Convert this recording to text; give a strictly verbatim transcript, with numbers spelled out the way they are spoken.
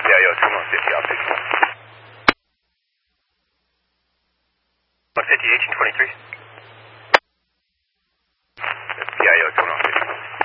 P I O two one fifty optics. one fifty, eighteen twenty-three.